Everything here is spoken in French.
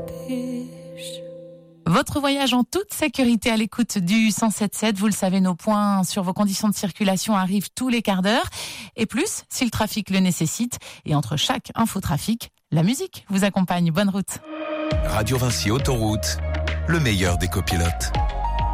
Votre voyage en toute sécurité à l'écoute du 107.7. Vous le savez, nos points sur vos conditions de circulation arrivent tous les quarts d'heure. Et plus, si le trafic le nécessite. Et entre chaque infotrafic, la musique vous accompagne. Bonne route. Radio Vinci Autoroute, le meilleur des copilotes.